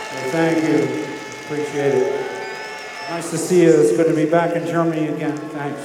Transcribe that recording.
Well, thank you. Appreciate it. Nice to see you. It's good to be back in Germany again. Thanks.